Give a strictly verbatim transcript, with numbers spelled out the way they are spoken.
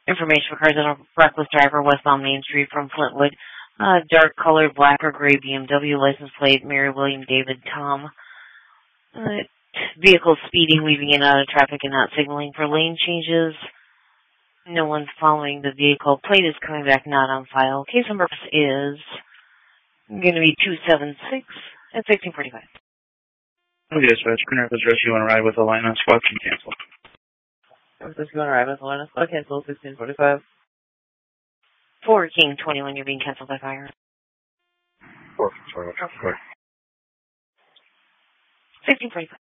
Information regards a reckless driver westbound Main Street from Flintwood. Uh, dark colored black or gray B M W license plate, Mary William David Tom. Uh, vehicle speeding, weaving in and out of traffic and not signaling for lane changes. No one's following the vehicle. Plate is coming back not on file. Case number is going to be two seven six at sixteen forty-five. Okay, dispatch. Green Rapids Rescue on a ride with a line on squad can cancel. Rescue on a ride with a line on squad cancel, sixteen forty-five. four King twenty-one, you're being canceled by fire. four King twenty-one, sixteen forty-five.